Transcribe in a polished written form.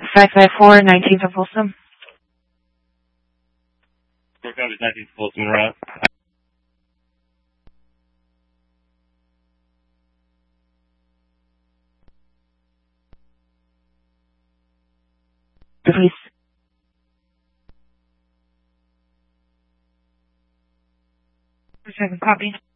554 19th of Folsom. We're going to 19th Folsom route. Please. Second copy.